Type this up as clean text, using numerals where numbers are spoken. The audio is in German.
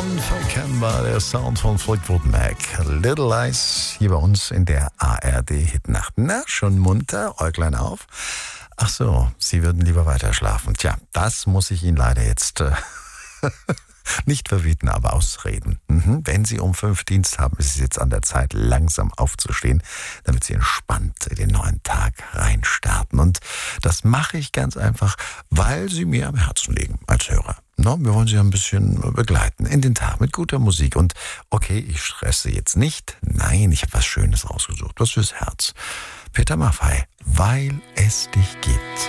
Unverkennbar der Sound von Fleetwood Mac. Little Lies hier bei uns in der ARD-Hitnacht. Na, schon munter, Äuglein auf. Ach so, Sie würden lieber weiter schlafen. Tja, das muss ich Ihnen leider jetzt nicht verbieten, aber ausreden. Wenn Sie um 5 Dienst haben, ist es jetzt an der Zeit, langsam aufzustehen, damit Sie entspannt in den neuen Tag reinstarten. Und das mache ich ganz einfach, weil Sie mir am Herzen liegen als Hörer. No, wir wollen Sie ein bisschen begleiten in den Tag mit guter Musik. Und okay, ich stresse jetzt nicht. Nein, ich habe was Schönes rausgesucht, was fürs Herz. Peter Maffay, weil es dich gibt.